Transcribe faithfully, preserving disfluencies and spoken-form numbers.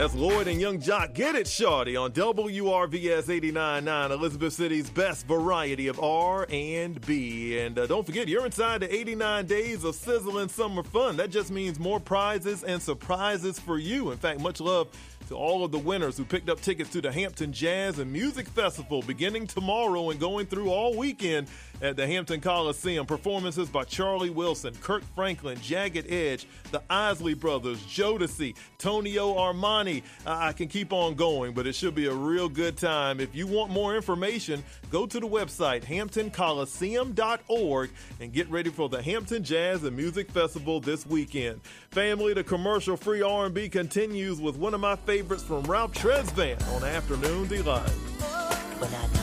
That's Lloyd and Young Jock. Get it, shawty, on W R V S eighty-nine point nine, Elizabeth City's best variety of R and B. And uh, don't forget, you're inside the eighty-nine days of sizzling summer fun. That just means more prizes and surprises for you. In fact, much love to all of the winners who picked up tickets to the Hampton Jazz and Music Festival beginning tomorrow and going through all weekend at the Hampton Coliseum. Performances by Charlie Wilson, Kirk Franklin, Jagged Edge, the Isley Brothers, Jodeci, Tonio Armani. Uh, I can keep on going, but it should be a real good time. If you want more information, go to the website hampton coliseum dot org and get ready for the Hampton Jazz and Music Festival this weekend. Family, the commercial-free R and B continues with one of my favorites from Ralph Tresvant on Afternoon Delight. When I